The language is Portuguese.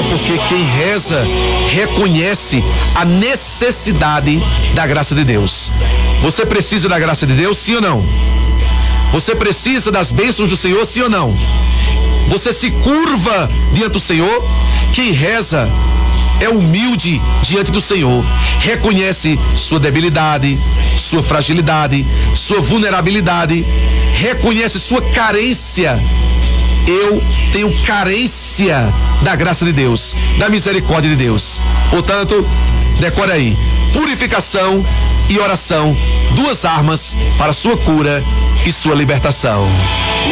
porque quem reza reconhece a necessidade da graça de Deus. Você precisa da graça de Deus, sim ou não? Você precisa das bênçãos do Senhor, sim ou não? Você se curva diante do Senhor? Quem reza é humilde diante do Senhor, reconhece sua debilidade, sua fragilidade, sua vulnerabilidade, reconhece sua carência. Eu tenho carência da graça de Deus, da misericórdia de Deus. Portanto, decore aí: purificação e oração, duas armas para sua cura e sua libertação.